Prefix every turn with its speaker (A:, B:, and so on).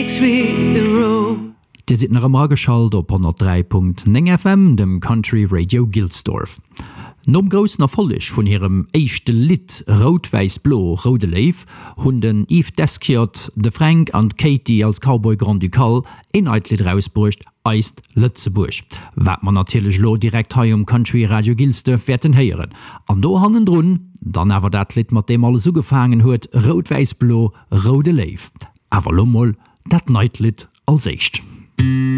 A: takes me the road.
B: Der sieht nach am Rageschalt op 103.9 FM, dem Country Radio Gilsdorf. Nom großen Erfolg von ihrem echte Lied Rot-Weiß-Blau Rode Leif hun den Yves Deschiot, de Frank und Katie als Cowboy Grand Ducal in ein Lied rausbrucht, Eist Lützeburg. Wat man natürlich lo direkt hier um Country Radio Gilsdorf werden hören. An do hannen drun, dann aber dat Lied mit dem alles so gefangen huet, Rot-Weiß-Blau Rode Leif. Aber lo mal, dat Neidlied als echt.